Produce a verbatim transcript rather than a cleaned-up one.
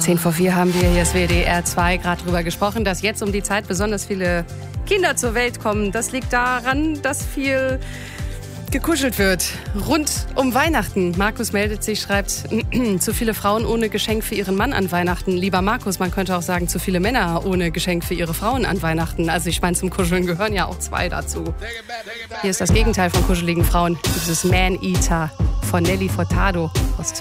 Zehn vor vier haben wir, hier ist W D R zwei, gerade drüber gesprochen, dass jetzt um die Zeit besonders viele Kinder zur Welt kommen. Das liegt daran, dass viel gekuschelt wird. Rund um Weihnachten. Markus meldet sich, schreibt, zu viele Frauen ohne Geschenk für ihren Mann an Weihnachten. Lieber Markus, man könnte auch sagen, zu viele Männer ohne Geschenk für ihre Frauen an Weihnachten. Also ich meine, zum Kuscheln gehören ja auch zwei dazu. Hier ist das Gegenteil von kuscheligen Frauen. Dieses Man-Eater von Nelly Furtado aus